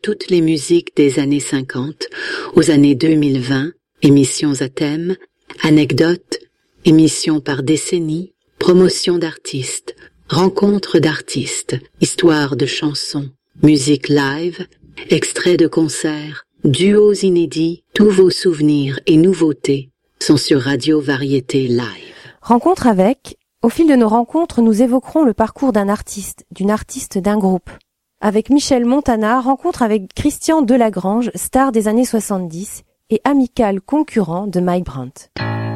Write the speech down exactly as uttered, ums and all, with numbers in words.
toutes les musiques des années cinquante aux années deux mille vingt, émissions à thème, anecdotes, émissions par décennie, promotion d'artistes, rencontres d'artistes, histoires de chansons, musique live, extraits de concerts, duos inédits, tous vos souvenirs et nouveautés sont sur Radio Variété Live. Rencontre avec, au fil de nos rencontres, nous évoquerons le parcours d'un artiste, d'une artiste d'un groupe. Avec Michel Montana, rencontre avec Christian Delagrange, star des années soixante-dix, et amical concurrent de Mike Brandt.